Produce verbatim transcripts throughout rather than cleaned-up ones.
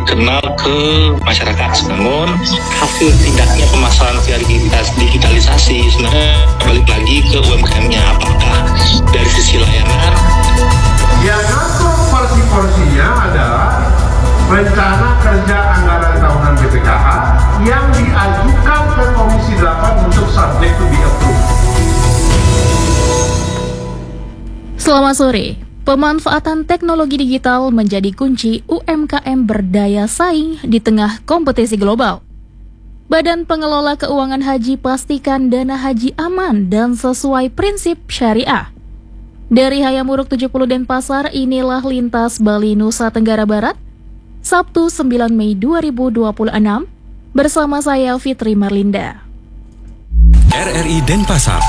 dikenal ke masyarakat. Namun hasil tidaknya pemasaran via digitalisasi sebenarnya balik lagi ke U M K M-nya, apakah dari sisi layanan. Yang ngatur porsi-porsinya adalah rencana kerja anggaran tahunan B P K H yang diajukan ke Komisi delapan untuk subject to be approved. Selamat sore. Pemanfaatan teknologi digital menjadi kunci U M K M berdaya saing di tengah kompetisi global. Badan Pengelola Keuangan Haji pastikan dana haji aman dan sesuai prinsip syariah. Dari Hayamuruk tujuh puluh Denpasar, inilah Lintas Bali Nusa Tenggara Barat, Sabtu sembilan Mei dua ribu dua puluh enam, bersama saya Fitri Marlinda. R R I Denpasar.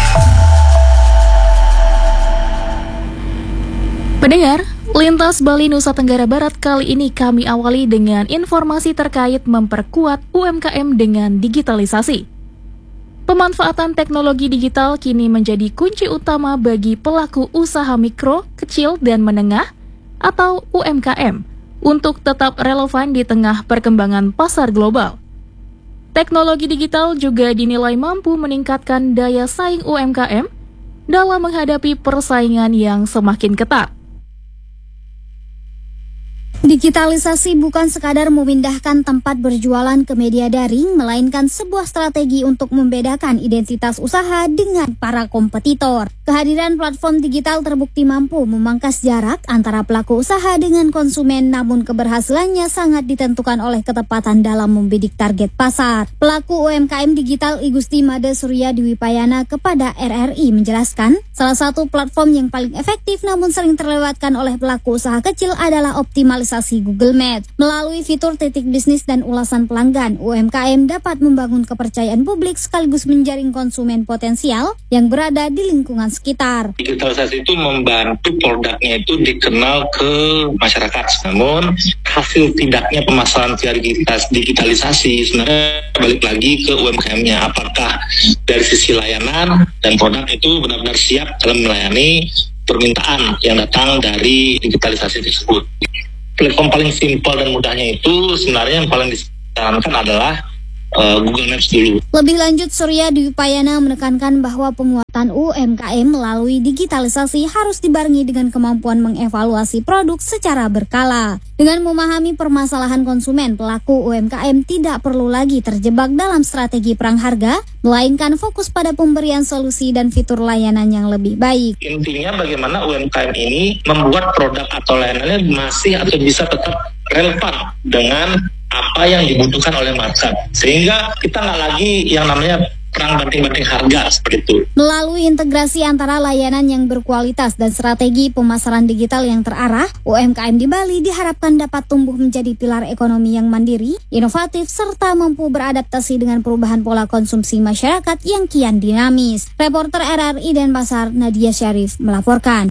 Pendengar, Lintas Bali Nusa Tenggara Barat kali ini kami awali dengan informasi terkait memperkuat U M K M dengan digitalisasi. Pemanfaatan teknologi digital kini menjadi kunci utama bagi pelaku usaha mikro, kecil, dan menengah atau U M K M untuk tetap relevan di tengah perkembangan pasar global. Teknologi digital juga dinilai mampu meningkatkan daya saing U M K M dalam menghadapi persaingan yang semakin ketat. Digitalisasi bukan sekadar memindahkan tempat berjualan ke media daring, melainkan sebuah strategi untuk membedakan identitas usaha dengan para kompetitor. Kehadiran platform digital terbukti mampu memangkas jarak antara pelaku usaha dengan konsumen, namun keberhasilannya sangat ditentukan oleh ketepatan dalam membidik target pasar. Pelaku U M K M digital I Gusti Made Surya Dwipayana kepada R R I menjelaskan, salah satu platform yang paling efektif namun sering terlewatkan oleh pelaku usaha kecil adalah optimalisasi Google Maps. Melalui fitur titik bisnis dan ulasan pelanggan, U M K M dapat membangun kepercayaan publik sekaligus menjaring konsumen potensial yang berada di lingkungan sekitar. Digitalisasi itu membantu produknya itu dikenal ke masyarakat. Namun hasil tidaknya pemasaran via digitalisasi sebenarnya balik lagi ke U M K M-nya, apakah dari sisi layanan dan produk itu benar-benar siap dalam melayani permintaan yang datang dari digitalisasi tersebut. Platform paling simpel dan mudahnya itu sebenarnya yang paling disarankan adalah uh, Google Maps dulu. Lebih lanjut, Surya Dwipayana menekankan bahwa penguatan U M K M melalui digitalisasi harus dibarengi dengan kemampuan mengevaluasi produk secara berkala. Dengan memahami permasalahan konsumen, pelaku U M K M tidak perlu lagi terjebak dalam strategi perang harga, melainkan fokus pada pemberian solusi dan fitur layanan yang lebih baik. Intinya bagaimana U M K M ini membuat produk atau layanannya masih atau bisa tetap relevan dengan apa yang dibutuhkan oleh market, sehingga kita nggak lagi yang namanya perang banting-banting harga seperti itu. Melalui integrasi antara layanan yang berkualitas dan strategi pemasaran digital yang terarah, U M K M di Bali diharapkan dapat tumbuh menjadi pilar ekonomi yang mandiri, inovatif, serta mampu beradaptasi dengan perubahan pola konsumsi masyarakat yang kian dinamis. Reporter R R I Denpasar, Nadia Syarif, melaporkan.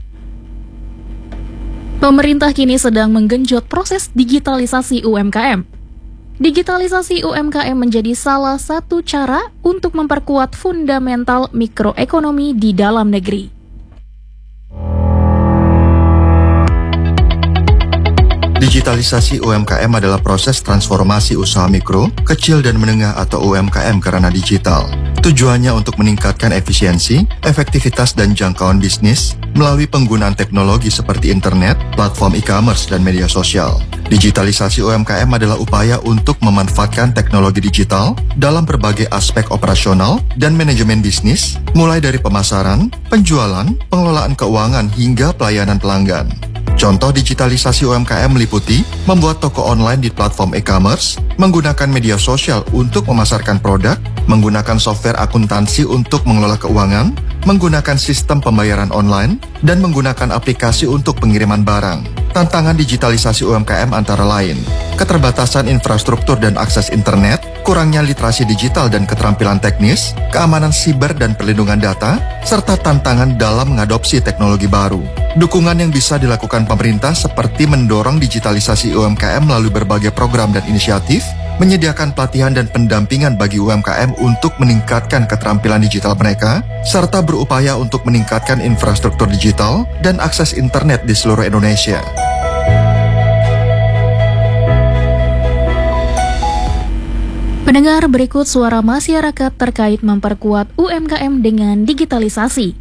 Pemerintah kini sedang menggenjot proses digitalisasi U M K M. Digitalisasi U M K M menjadi salah satu cara untuk memperkuat fundamental mikroekonomi di dalam negeri. Digitalisasi U M K M adalah proses transformasi usaha mikro, kecil dan menengah atau U M K M ke ranah digital. Tujuannya untuk meningkatkan efisiensi, efektivitas dan jangkauan bisnis melalui penggunaan teknologi seperti internet, platform e-commerce dan media sosial. Digitalisasi U M K M adalah upaya untuk memanfaatkan teknologi digital dalam berbagai aspek operasional dan manajemen bisnis, mulai dari pemasaran, penjualan, pengelolaan keuangan hingga pelayanan pelanggan. Contoh digitalisasi U M K M meliputi membuat toko online di platform e-commerce, menggunakan media sosial untuk memasarkan produk, menggunakan software akuntansi untuk mengelola keuangan, menggunakan sistem pembayaran online, dan menggunakan aplikasi untuk pengiriman barang. Tantangan digitalisasi U M K M antara lain keterbatasan infrastruktur dan akses internet, kurangnya literasi digital dan keterampilan teknis, keamanan siber dan perlindungan data, serta tantangan dalam mengadopsi teknologi baru. Dukungan yang bisa dilakukan pemerintah seperti mendorong digitalisasi U M K M melalui berbagai program dan inisiatif, menyediakan pelatihan dan pendampingan bagi U M K M untuk meningkatkan keterampilan digital mereka, serta berupaya untuk meningkatkan infrastruktur digital dan akses internet di seluruh Indonesia. Pendengar, berikut suara masyarakat terkait memperkuat U M K M dengan digitalisasi.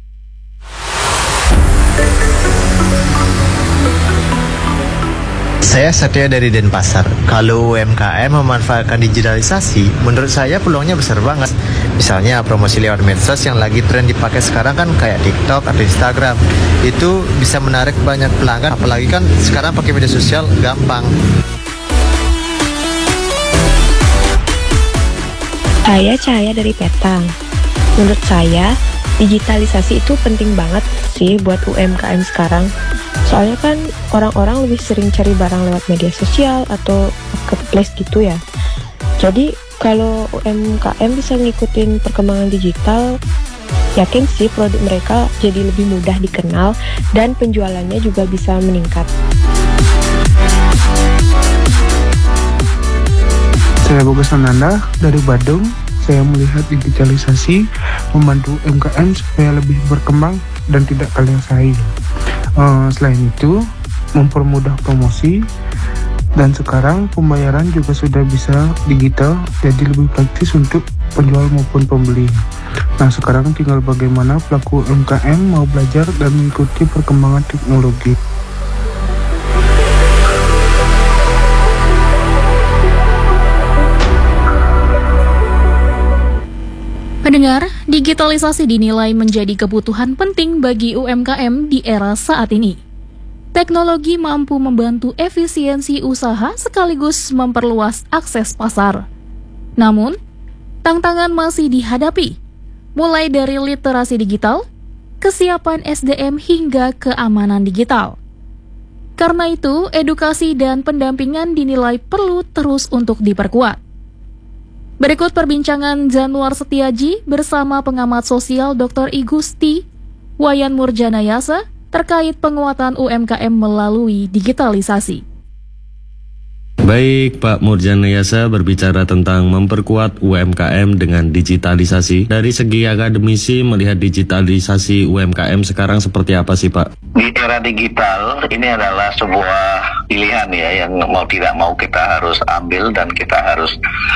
Saya Satya dari Denpasar. Kalau U M K M memanfaatkan digitalisasi, menurut saya peluangnya besar banget. Misalnya promosi lewat medsos yang lagi tren dipakai sekarang kan kayak TikTok atau Instagram. Itu bisa menarik banyak pelanggan, apalagi kan sekarang pakai media sosial gampang. Saya Cahaya dari Petang. Menurut saya, digitalisasi itu penting banget sih buat U M K M sekarang. Soalnya kan orang-orang lebih sering cari barang lewat media sosial atau marketplace gitu ya. Jadi kalau U M K M bisa ngikutin perkembangan digital, yakin sih produk mereka jadi lebih mudah dikenal dan penjualannya juga bisa meningkat. Saya Bogas Ananda dari Badung. Saya melihat digitalisasi membantu U M K M supaya lebih berkembang dan tidak kalah saing. Uh, selain itu, mempermudah promosi, dan sekarang pembayaran juga sudah bisa digital, jadi lebih praktis untuk penjual maupun pembeli. Nah, sekarang tinggal bagaimana pelaku U M K M mau belajar dan mengikuti perkembangan teknologi. Pendengar, digitalisasi dinilai menjadi kebutuhan penting bagi U M K M di era saat ini. Teknologi mampu membantu efisiensi usaha sekaligus memperluas akses pasar. Namun, tantangan masih dihadapi, mulai dari literasi digital, kesiapan S D M hingga keamanan digital. Karena itu, edukasi dan pendampingan dinilai perlu terus untuk diperkuat. Berikut perbincangan Januar Setiaji bersama pengamat sosial Doktor Igusti Wayan Murjanayasa terkait penguatan U M K M melalui digitalisasi. Baik, Pak Murjanayasa berbicara tentang memperkuat U M K M dengan digitalisasi. Dari segi akademisi, melihat digitalisasi U M K M sekarang seperti apa sih, Pak? Di era digital, ini adalah sebuah pilihan ya, yang mau tidak mau kita harus ambil dan kita harus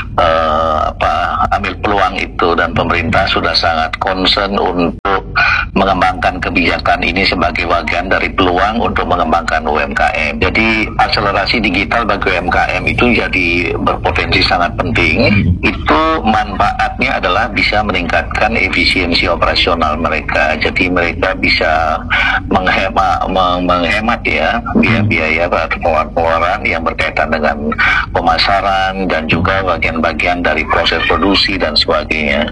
uh, apa ambil peluang itu, dan pemerintah sudah sangat concern untuk mengembangkan kebijakan ini sebagai bagian dari peluang untuk mengembangkan U M K M. Jadi akselerasi digital bagi U M K M itu jadi berpotensi sangat penting. Itu manfaatnya adalah bisa meningkatkan efisiensi operasional mereka. Jadi mereka bisa menghemat, menghemat ya biaya-biaya atau pengeluaran yang berkaitan dengan pemasaran dan juga bagian-bagian dari proses produksi dan sebagainya.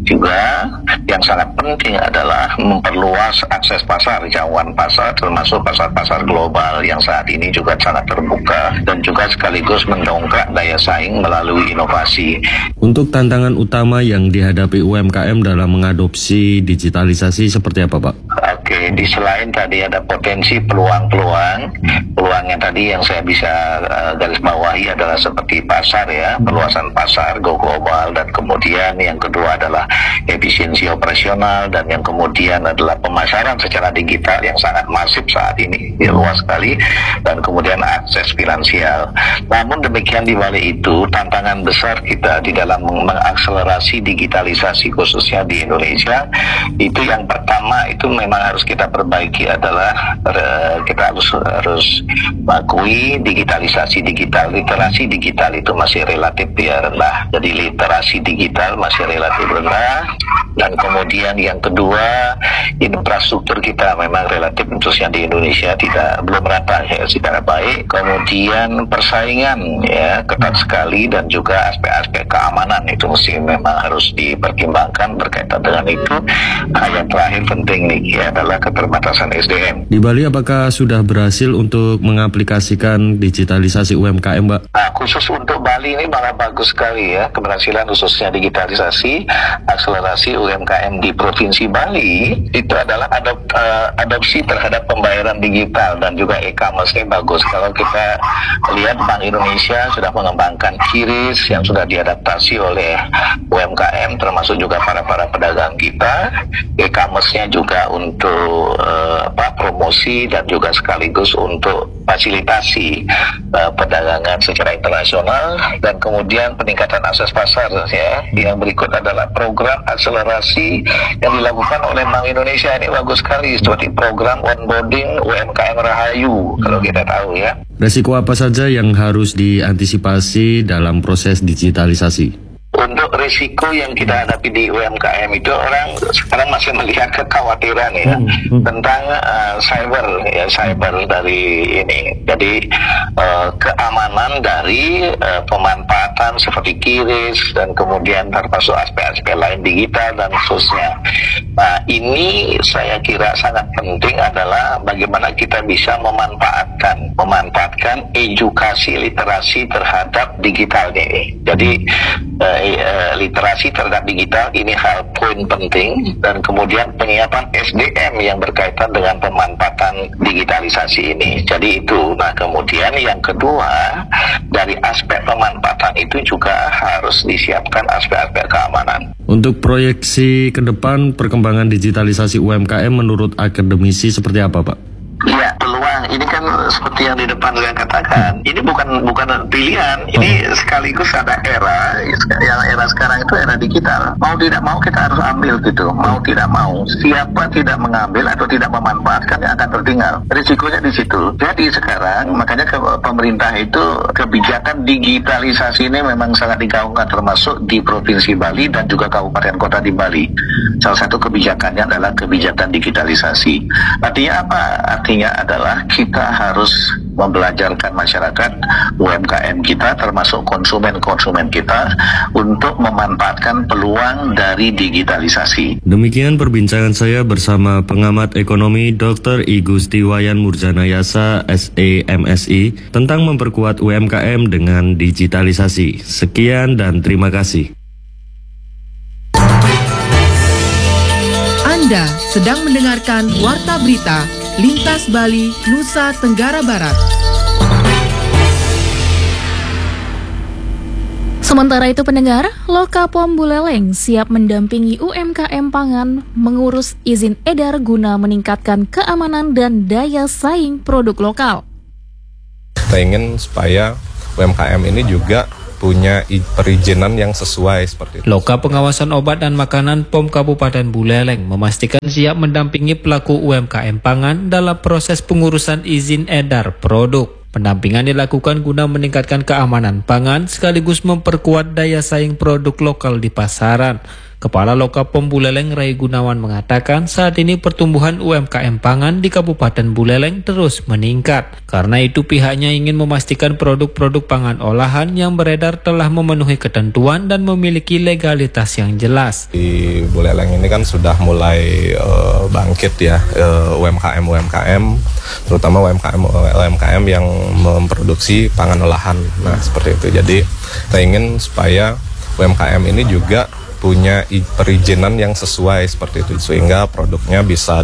Juga yang sangat penting adalah memperluas akses pasar, jangkauan pasar, termasuk pasar-pasar global yang saat ini juga sangat terbuka, dan juga sekaligus mendongkrak daya saing melalui inovasi. Untuk tantangan utama yang dihadapi U M K M dalam mengadopsi digitalisasi seperti apa, Pak? Oke, di selain tadi ada potensi peluang-peluang, peluang yang tadi yang saya bisa uh, garis bawahi adalah seperti pasar ya, perluasan pasar go global, dan kemudian yang kedua adalah efisiensi operasional, dan yang kemudian adalah pemasaran secara digital yang sangat masif saat ini, ya, luas sekali, dan kemudian akses finansial. Namun demikian di balik itu, tantangan besar kita di dalam mengakselerasi digitalisasi khususnya di Indonesia, itu yang pertama itu memang harus kita perbaiki adalah uh, kita harus harus mengakui digitalisasi digital, literasi digital itu masih relatif ya rendah. Jadi literasi digital masih relatif rendah, dan kemudian yang kedua, infrastruktur kita memang relatif khususnya di Indonesia tidak belum rata ya secara baik. Kemudian persaingan ya ketat sekali, dan juga aspek-aspek keamanan itu mesti memang harus dipertimbangkan berkaitan dengan itu. Nah, yang terakhir penting nih ya adalah keterbatasan S D M. Di Bali apakah sudah berhasil untuk mengaplikasikan digitalisasi U M K M, Mbak? Nah, khusus untuk Bali ini malah bagus sekali ya, keberhasilan khususnya digitalisasi, akselerasi U M K M di Provinsi Bali itu adalah adop, uh, adopsi terhadap pembayaran digital dan juga e-commerce-nya bagus. Kalau kita lihat kemudian Bank Indonesia sudah mengembangkan QRIS yang sudah diadaptasi oleh U M K M, termasuk juga para para pedagang kita. E-commerce-nya juga untuk uh, apa, promosi dan juga sekaligus untuk fasilitasi uh, perdagangan secara internasional, dan kemudian peningkatan akses pasar ya. Yang berikut adalah program akselerasi yang dilakukan oleh Bank Indonesia. Ini bagus sekali, seperti program onboarding U M K M Rahayu kalau kita tahu ya. Resiko apa saja yang harus diantisipasi dalam proses digitalisasi? Untuk risiko yang kita hadapi di U M K M itu, orang sekarang masih melihat kekhawatiran ya hmm. tentang uh, cyber ya, cyber dari ini. Jadi uh, keamanan dari uh, pemanfaatan seperti QRIS dan kemudian termasuk aspek-aspek lain digital dan khususnya. Nah, ini saya kira sangat penting adalah bagaimana kita bisa memanfaatkan memanfaatkan edukasi literasi terhadap digital ini. Jadi uh, literasi terhadap digital ini hal poin penting, dan kemudian penyiapan S D M yang berkaitan dengan pemanfaatan digitalisasi ini. Jadi itu. Nah, kemudian yang kedua, dari aspek pemanfaatan itu juga harus disiapkan aspek-aspek keamanan. Untuk proyeksi ke depan perkembangan digitalisasi U M K M menurut akademisi seperti apa, Pak? Ya, peluang ini kan seperti yang di depan saya katakan, ini bukan bukan pilihan, ini sekaligus ada era, yang era sekarang itu era digital. Mau tidak mau kita harus ambil gitu, mau tidak mau. Siapa tidak mengambil atau tidak memanfaatkan yang akan tertinggal. Risikonya di situ. Jadi sekarang makanya ke pemerintah itu kebijakan digitalisasi ini memang sangat digaungkan, termasuk di Provinsi Bali dan juga kabupaten kota di Bali. Salah satu kebijakannya adalah kebijakan digitalisasi. Artinya apa? Artinya adalah kita harus membelajarkan masyarakat U M K M kita, termasuk konsumen-konsumen kita, untuk memanfaatkan peluang dari digitalisasi. Demikian perbincangan saya bersama pengamat ekonomi Doktor I Gusti Wayan Murjanayasa S E M S I tentang memperkuat U M K M dengan digitalisasi. Sekian dan terima kasih. Anda sedang mendengarkan Warta Berita Lintas Bali, Nusa Tenggara Barat. Sementara itu pendengar, Lokapom Buleleng siap mendampingi U M K M pangan mengurus izin edar guna meningkatkan keamanan dan daya saing produk lokal. Kita ingin supaya U M K M ini juga punya perizinan yang sesuai seperti itu. Loka Pengawasan Obat dan Makanan P O M Kabupaten Buleleng memastikan siap mendampingi pelaku U M K M pangan dalam proses pengurusan izin edar produk. Pendampingan dilakukan guna meningkatkan keamanan pangan sekaligus memperkuat daya saing produk lokal di pasaran. Kepala Lokapom Buleleng Rai Gunawan mengatakan saat ini pertumbuhan U M K M pangan di Kabupaten Buleleng terus meningkat. Karena itu pihaknya ingin memastikan produk-produk pangan olahan yang beredar telah memenuhi ketentuan dan memiliki legalitas yang jelas. Di Buleleng ini kan sudah mulai uh, bangkit ya uh, U M K M U M K M, terutama U M K M U M K M yang memproduksi pangan olahan. Nah, seperti itu. Jadi kita ingin supaya U M K M ini juga punya perizinan yang sesuai seperti itu, sehingga produknya bisa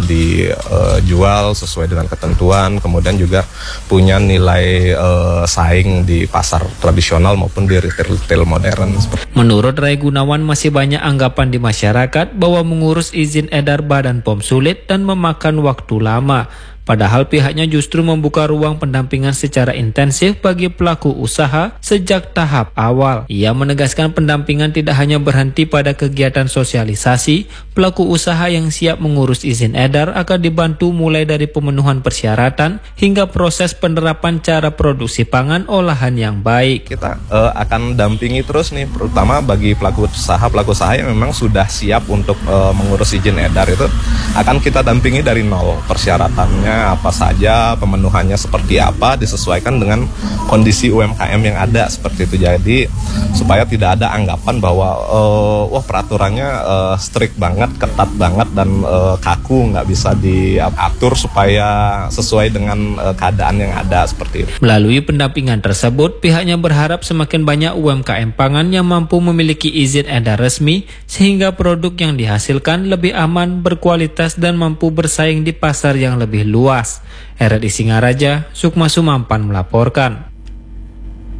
dijual sesuai dengan ketentuan, kemudian juga punya nilai uh, saing di pasar tradisional maupun di retail-retail modern. Menurut Rai Gunawan, masih banyak anggapan di masyarakat bahwa mengurus izin edar Badan P O M sulit dan memakan waktu lama. Padahal pihaknya justru membuka ruang pendampingan secara intensif bagi pelaku usaha sejak tahap awal. Ia menegaskan pendampingan tidak hanya berhenti pada kegiatan sosialisasi, pelaku usaha yang siap mengurus izin edar akan dibantu mulai dari pemenuhan persyaratan hingga proses penerapan cara produksi pangan olahan yang baik. Kita uh, akan dampingi terus nih, terutama bagi pelaku usaha, pelaku usaha yang memang sudah siap untuk uh, mengurus izin edar itu akan kita dampingi dari nol persyaratannya. Apa saja, pemenuhannya seperti apa, disesuaikan dengan kondisi U M K M yang ada seperti itu. Jadi supaya tidak ada anggapan bahwa uh, wah peraturannya uh, strict banget, ketat banget dan uh, kaku, nggak bisa diatur supaya sesuai dengan uh, keadaan yang ada seperti itu. Melalui pendampingan tersebut, pihaknya berharap semakin banyak U M K M pangan yang mampu memiliki izin edar resmi sehingga produk yang dihasilkan lebih aman, berkualitas dan mampu bersaing di pasar yang lebih luas. R R I Singaraja, Sukma Sumampan melaporkan.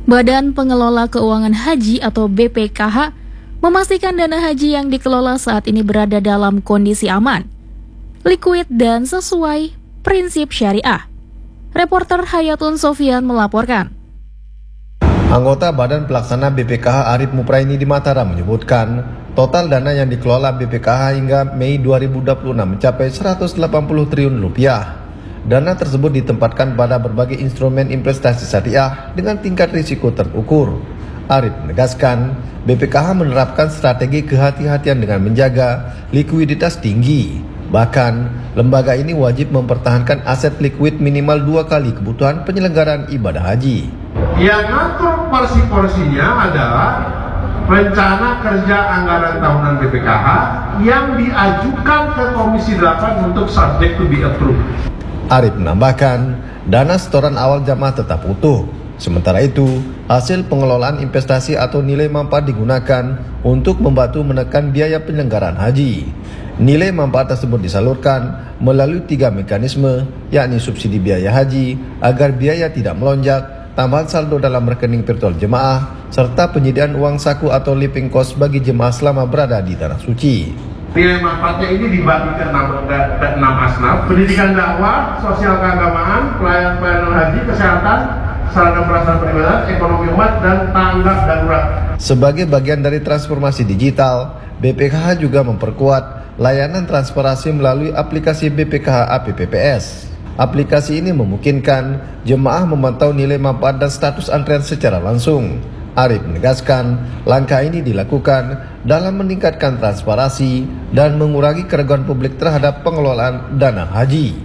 Badan Pengelola Keuangan Haji atau B P K H memastikan dana haji yang dikelola saat ini berada dalam kondisi aman, liquid dan sesuai prinsip syariah. Reporter Hayatun Sofian melaporkan. Anggota Badan Pelaksana B P K H Arif Mupraini di Mataram menyebutkan, total dana yang dikelola B P K H hingga Mei dua ribu dua puluh enam mencapai seratus delapan puluh triliun rupiah. Dana tersebut ditempatkan pada berbagai instrumen investasi syariah dengan tingkat risiko terukur. Arif menegaskan, B P K H menerapkan strategi kehati-hatian dengan menjaga likuiditas tinggi. Bahkan, lembaga ini wajib mempertahankan aset likuid minimal dua kali kebutuhan penyelenggaraan ibadah haji. Yang ngatur porsi-porsinya adalah rencana kerja anggaran tahunan B P K H yang diajukan ke Komisi delapan untuk subject to be approved. Arif menambahkan, dana setoran awal jamaah tetap utuh. Sementara itu, hasil pengelolaan investasi atau nilai manfaat digunakan untuk membantu menekan biaya penyelenggaraan haji. Nilai manfaat tersebut disalurkan melalui tiga mekanisme, yakni subsidi biaya haji agar biaya tidak melonjak, tambahan saldo dalam rekening virtual jemaah, serta penyediaan uang saku atau living cost bagi jemaah selama berada di Tanah Suci. Nilai manfaatnya ini dibagi ke enam, ke enam asnaf: pendidikan dakwah, sosial keagamaan, pelayanan pelayanan haji, kesehatan, sarana prasarana peribadatan, ekonomi umat, dan tanggap darurat. Sebagai bagian dari transformasi digital, B P K H juga memperkuat layanan transparansi melalui aplikasi B P K H A P P P S. Aplikasi ini memungkinkan jemaah memantau nilai manfaat dan status antrean secara langsung. Arif menegaskan, langkah ini dilakukan dalam meningkatkan transparansi dan mengurangi keraguan publik terhadap pengelolaan dana haji.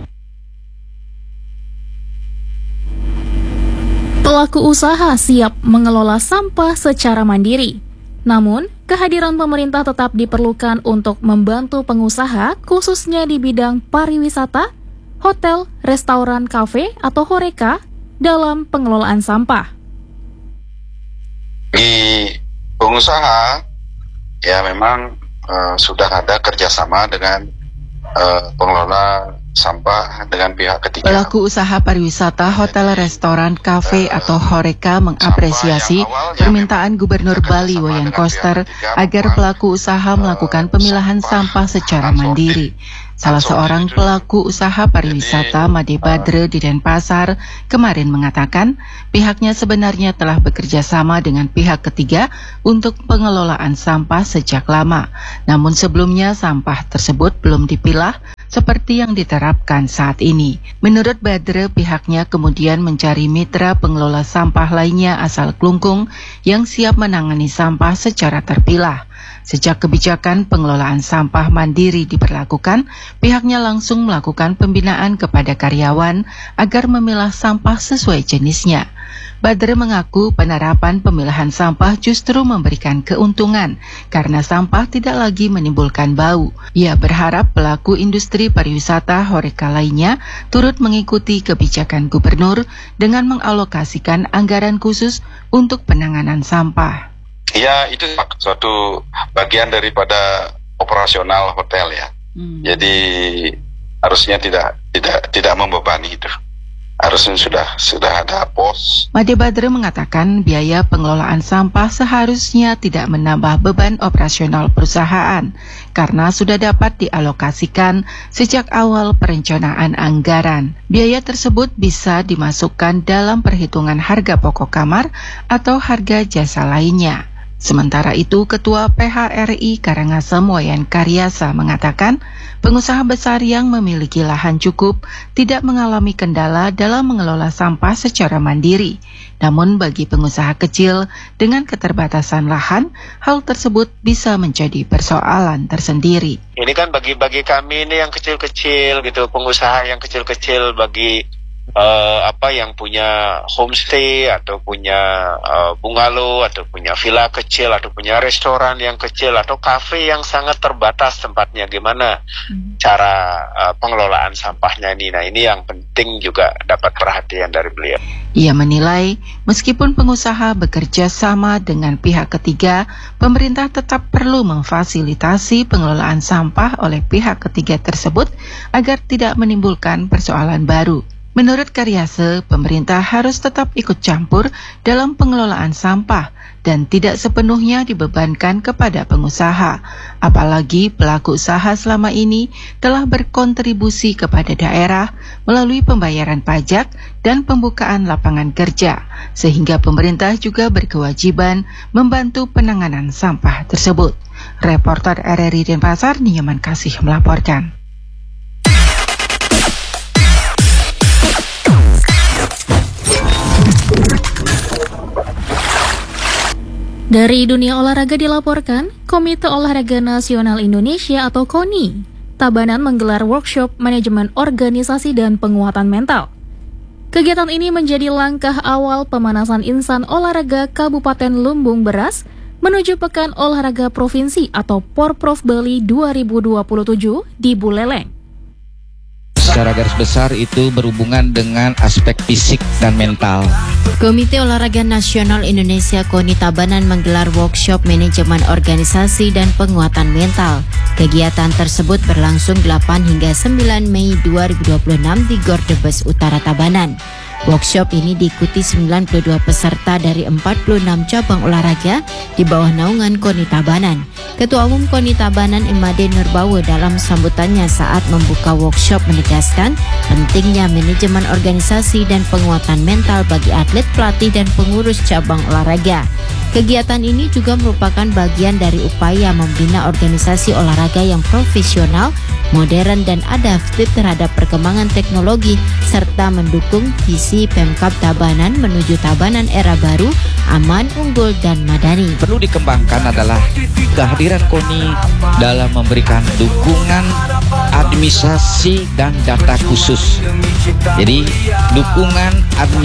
Pelaku usaha siap mengelola sampah secara mandiri. Namun, kehadiran pemerintah tetap diperlukan untuk membantu pengusaha khususnya di bidang pariwisata, hotel, restoran, kafe, atau horeca dalam pengelolaan sampah. Di pengusaha, ya memang uh, sudah ada kerjasama dengan uh, pengelola sampah dengan pihak ketiga. Pelaku usaha pariwisata, hotel, restoran, kafe, uh, atau horeca mengapresiasi permintaan Gubernur Bali Wayan Koster agar pelaku usaha melakukan pemilahan sampah secara mandiri. Salah seorang pelaku usaha pariwisata, Made Badre di Denpasar, kemarin mengatakan pihaknya sebenarnya telah bekerja sama dengan pihak ketiga untuk pengelolaan sampah sejak lama. Namun sebelumnya sampah tersebut belum dipilah seperti yang diterapkan saat ini. Menurut Badre, pihaknya kemudian mencari mitra pengelola sampah lainnya asal Klungkung yang siap menangani sampah secara terpilah. Sejak kebijakan pengelolaan sampah mandiri diberlakukan, pihaknya langsung melakukan pembinaan kepada karyawan agar memilah sampah sesuai jenisnya. Badre mengaku penerapan pemilahan sampah justru memberikan keuntungan karena sampah tidak lagi menimbulkan bau. Ia berharap pelaku industri pariwisata horeca lainnya turut mengikuti kebijakan gubernur dengan mengalokasikan anggaran khusus untuk penanganan sampah. Ya, itu suatu bagian daripada operasional hotel ya. Hmm. Jadi harusnya tidak tidak tidak membebani itu. Harusnya sudah sudah ada pos. Made Badre mengatakan biaya pengelolaan sampah seharusnya tidak menambah beban operasional perusahaan karena sudah dapat dialokasikan sejak awal perencanaan anggaran. Biaya tersebut bisa dimasukkan dalam perhitungan harga pokok kamar atau harga jasa lainnya. Sementara itu, Ketua P H R I Karangasem Wayan Karyasa mengatakan, pengusaha besar yang memiliki lahan cukup tidak mengalami kendala dalam mengelola sampah secara mandiri. Namun bagi pengusaha kecil dengan keterbatasan lahan, hal tersebut bisa menjadi persoalan tersendiri. Ini kan bagi-bagi kami ini yang kecil-kecil gitu, pengusaha yang kecil-kecil bagi Uh, apa yang punya homestay atau punya uh, bungalow atau punya villa kecil atau punya restoran yang kecil atau kafe yang sangat terbatas tempatnya, gimana hmm. cara uh, pengelolaan sampahnya ini. Nah, ini yang penting juga dapat perhatian dari beliau. Ia menilai meskipun pengusaha bekerja sama dengan pihak ketiga, pemerintah tetap perlu memfasilitasi pengelolaan sampah oleh pihak ketiga tersebut agar tidak menimbulkan persoalan baru. Menurut Karyase, pemerintah harus tetap ikut campur dalam pengelolaan sampah dan tidak sepenuhnya dibebankan kepada pengusaha. Apalagi pelaku usaha selama ini telah berkontribusi kepada daerah melalui pembayaran pajak dan pembukaan lapangan kerja, sehingga pemerintah juga berkewajiban membantu penanganan sampah tersebut. Reporter R R I Denpasar, Nyoman Kasih melaporkan. Dari dunia olahraga dilaporkan, Komite Olahraga Nasional Indonesia atau KONI, Tabanan menggelar workshop manajemen organisasi dan penguatan mental. Kegiatan ini menjadi langkah awal pemanasan insan olahraga Kabupaten Lumbung Beras menuju Pekan Olahraga Provinsi atau Porprov Bali dua ribu dua puluh tujuh di Buleleng. Secara garis besar itu berhubungan dengan aspek fisik dan mental. Komite Olahraga Nasional Indonesia KONI Tabanan menggelar workshop manajemen organisasi dan penguatan mental. Kegiatan tersebut berlangsung delapan hingga sembilan Mei dua ribu dua puluh enam di Gor Debes Utara Tabanan. Workshop ini diikuti sembilan puluh dua peserta dari empat puluh enam cabang olahraga di bawah naungan KONI Tabanan. Ketua Umum KONI Tabanan Imade Nurbawo dalam sambutannya saat membuka workshop menegaskan pentingnya manajemen organisasi dan penguatan mental bagi atlet, pelatih, dan pengurus cabang olahraga. Kegiatan ini juga merupakan bagian dari upaya membina organisasi olahraga yang profesional, modern, dan adaptif terhadap perkembangan teknologi, serta mendukung visi Pemkab Tabanan menuju Tabanan era baru, aman, unggul, dan madani. Perlu dikembangkan adalah kehadiran KONI dalam memberikan dukungan administrasi dan data khusus. Jadi dukungan administrasi